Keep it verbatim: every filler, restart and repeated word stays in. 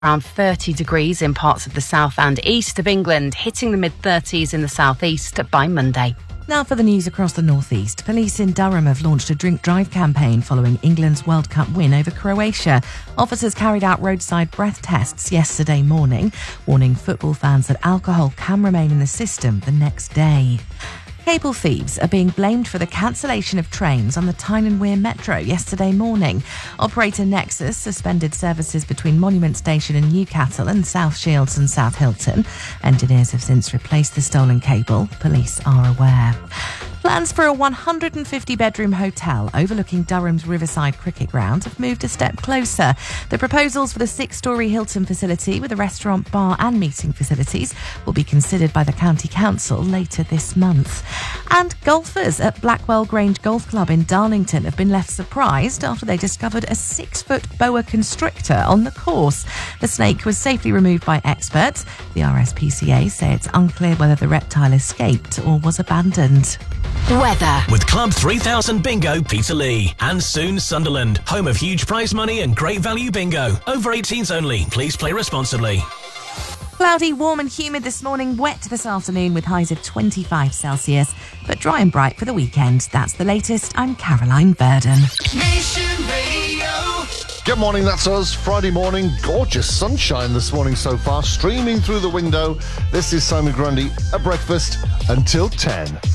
Around thirty degrees in parts of the south and east of England, hitting the mid-thirties in the southeast by Monday. Now for the news across the northeast. Police in Durham have launched a drink drive campaign following England's World Cup win over Croatia. Officers carried out roadside breath tests yesterday morning, warning football fans that alcohol can remain in the system the next day. Cable thieves are being blamed for the cancellation of trains on the Tyne and Wear Metro yesterday morning. Operator Nexus suspended services between Monument Station and Newcastle and South Shields and South Hilton. Engineers have since replaced the stolen cable. Police are aware. Plans for a one hundred fifty bedroom hotel overlooking Durham's Riverside Cricket Ground have moved a step closer. The proposals for the six-storey Hilton facility with a restaurant, bar and meeting facilities will be considered by the County Council later this month. And golfers at Blackwell Grange Golf Club in Darlington have been left surprised after they discovered a six-foot boa constrictor on the course. The snake was safely removed by experts. The R S P C A say it's unclear whether the reptile escaped or was abandoned. Weather. With Club three thousand Bingo, Peterlee. And soon Sunderland, home of huge prize money and great value bingo. Over eighteens only. Please play responsibly. Cloudy, warm and humid this morning, wet this afternoon with highs of twenty-five Celsius, but dry and bright for the weekend. That's the latest. I'm Caroline Burden. Nation Radio. Good morning, that's us. Friday morning, gorgeous sunshine this morning so far, streaming through the window. This is Simon Grundy at breakfast until ten.